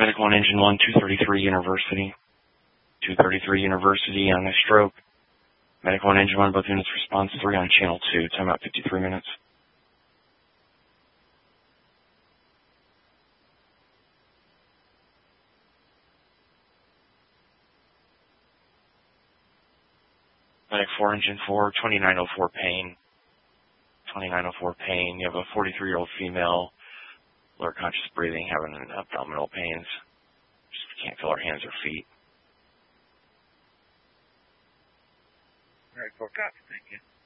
Medic 1, Engine 1, 233 University. 233 University on a stroke. Medic 1, Engine 1, both units response 3 on Channel 2. Timeout 53 minutes. Medic 4, Engine 4, 2904 pain. 2904 pain. You have a 43-year-old female, lower conscious breathing, having abdominal pains. Just can't feel her hands or feet. All right, 4 copy. Thank you.